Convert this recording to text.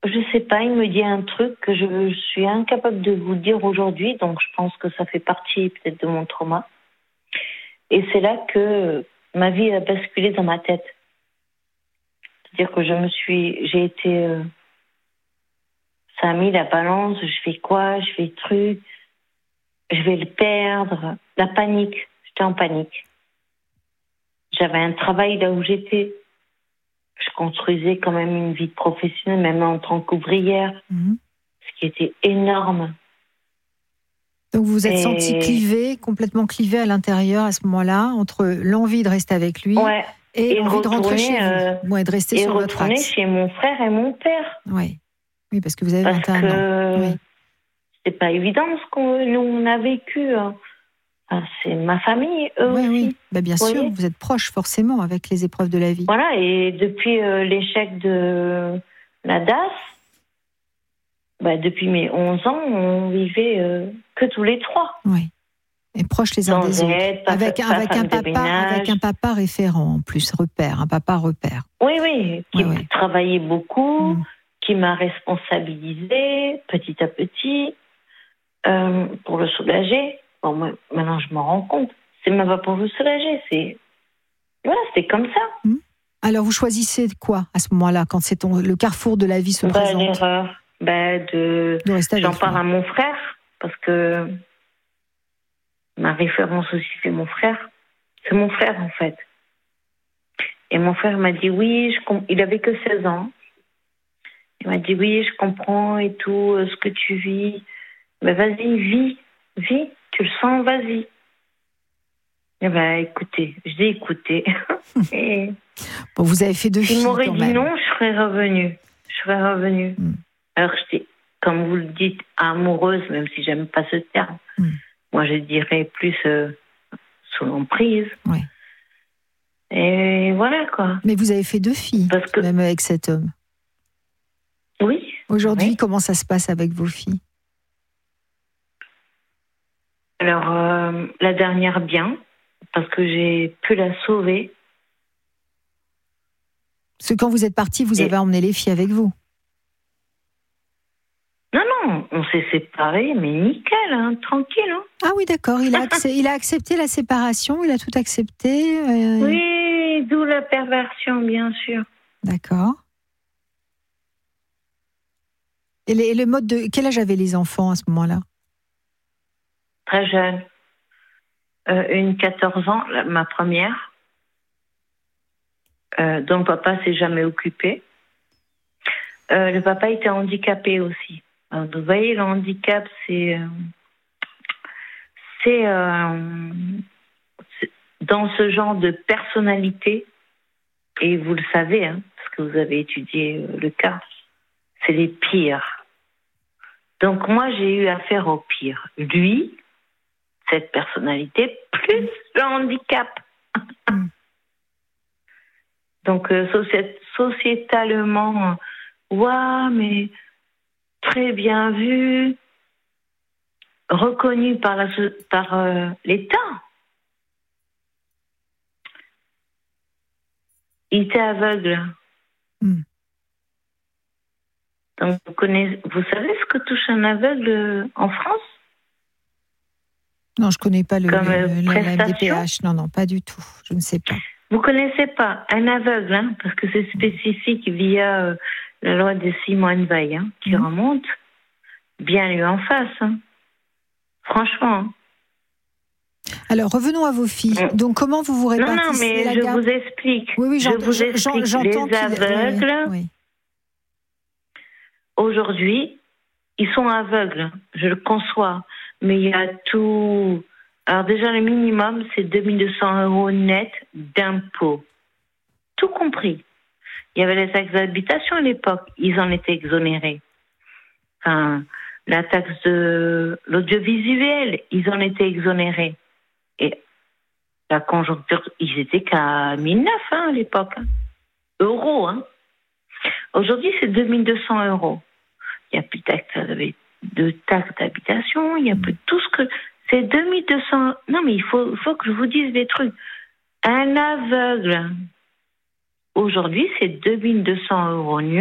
je sais pas, il me dit un truc que je suis incapable de vous dire aujourd'hui, donc je pense que ça fait partie peut-être de mon trauma. Et c'est là que ma vie a basculé dans ma tête. C'est-à-dire que j'ai été, ça a mis la balance, je fais quoi, je fais le truc, je vais le perdre, la panique, j'étais en panique. J'avais un travail là où j'étais. Je construisais quand même une vie professionnelle, même en tant qu'ouvrière, ce qui était énorme. Donc vous vous êtes sentie clivée, complètement clivée à l'intérieur à ce moment-là, entre l'envie de rester avec lui et l'envie de rentrer chez vous, de rester sur votre axe. Et retourner chez mon frère et mon père. Oui, parce que vous avez 21 ans. Oui. C'est pas évident ce qu'on nous on a vécu. Enfin, c'est ma famille, eux aussi. Oui. Bien sûr, vous êtes proches forcément avec les épreuves de la vie. Voilà, et depuis l'échec de la DAS, depuis mes 11 ans, on vivait que tous les trois. Oui, et proches les uns des autres. Avec un papa référent en plus, un papa repère. Oui, qui travaillait beaucoup, qui m'a responsabilisée petit à petit pour le soulager. Bon, moi, maintenant, je m'en rends compte. C'est même pas pour le soulager, c'est comme ça. Alors, vous choisissez quoi à ce moment-là, quand c'est le carrefour de la vie se présente? L'erreur, j'en parle à mon frère, parce que ma référence aussi, c'est mon frère. C'est mon frère, en fait. Et mon frère m'a dit oui, il avait que 16 ans. Il m'a dit oui, je comprends et tout, ce que tu vis. Mais vas-y, vis, tu le sens, vas-y. Et écoutez, je dis écoutez. Et bon, vous avez fait 2 filles. S'il m'aurait dit non, je serais revenue. Alors, j'étais, comme vous le dites, amoureuse, même si j'aime pas ce terme. Moi, je dirais plus sous l'emprise. Oui. Et voilà, quoi. Mais vous avez fait 2 filles, même avec cet homme. Oui. Aujourd'hui, comment ça se passe avec vos filles? Alors, la dernière, bien, parce que j'ai pu la sauver. Parce que quand vous êtes partis, vous avez emmené les filles avec vous? Non, on s'est séparés, mais nickel, tranquille. Ah oui, d'accord, il a accepté la séparation, il a tout accepté. Oui, d'où la perversion, bien sûr. D'accord. Et le mode de... Quel âge avaient les enfants à ce moment-là? Très jeune. Une 14 ans, ma première, dont le papa s'est jamais occupé. Le papa était handicapé aussi. Alors, vous voyez, le handicap, c'est dans ce genre de personnalité, et vous le savez, parce que vous avez étudié le cas, c'est les pires. Donc moi, j'ai eu affaire au pire. Lui, cette personnalité, plus le handicap. Donc, sociétalement, mais très bien vu, reconnu par l'État. Il était aveugle. Donc, vous savez ce que touche un aveugle en France? Non, je ne connais pas la prestation. MDPH. Non, pas du tout. Je ne sais pas. Vous ne connaissez pas un aveugle, parce que c'est spécifique via la loi de Simone Veil, qui remonte bien lui en face. Franchement. Alors, revenons à vos filles. Donc, comment vous répartissez la garde? Je vous explique. Oui, j'entends les aveugles, aujourd'hui, ils sont aveugles, je le conçois. Mais il y a tout... Alors déjà, le minimum, c'est 2200 € net d'impôts. Tout compris. Il y avait les taxes d'habitation à l'époque. Ils en étaient exonérés. Enfin, la taxe de l'audiovisuel, ils en étaient exonérés. Et la conjoncture, ils étaient qu'à 1009 à l'époque. Euros. Aujourd'hui, c'est 2200 €. Il n'y a plus de taxes d'habitation. Il n'y a plus de tout ce que... C'est 2200... Non, mais il faut que je vous dise des trucs. Un aveugle, aujourd'hui, c'est 2200 €